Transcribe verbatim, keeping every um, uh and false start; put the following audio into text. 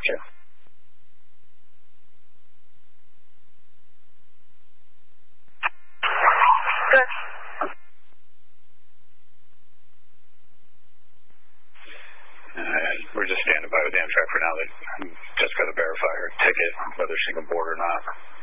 you. Good. Uh, we're just standing by with Amtrak for now. They just got to verify her ticket, whether she can board or not.